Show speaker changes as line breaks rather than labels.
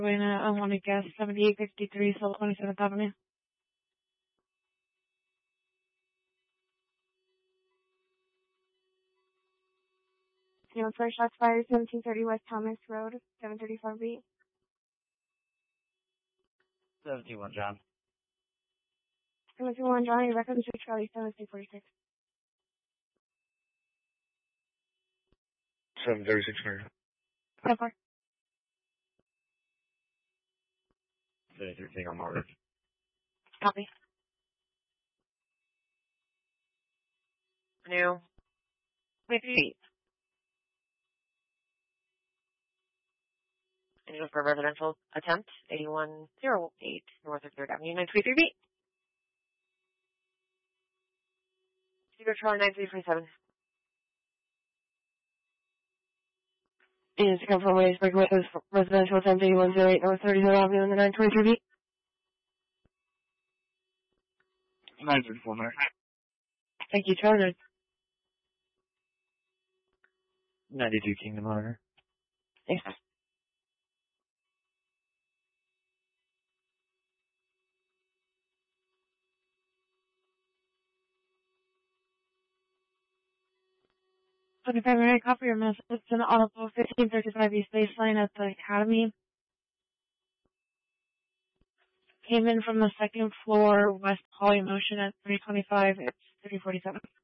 I want to guess 7853 South 27th Avenue.
First shots fired, 1730 West Thomas Road, 734 beat.
71 John.
721 John, your record is Charlie 7346.
736 Mary.
4.
73 on Margaret.
Copy.
New.
58.
And you for residential attempt, 8108 North of 3rd Avenue, 923 beat. Cedar Charlie 9337.
Is to come from Williamsburg with residential attempt 8108 North 30th Avenue in the 923 beat.
934 Mary.
Thank you, Charlie.
92 Kingdom Honor.
Thanks. So if I may copy your message, it's an audible 1535 East Baseline at the Academy. Came in from the second floor, West Holly Motion at 325. It's 347.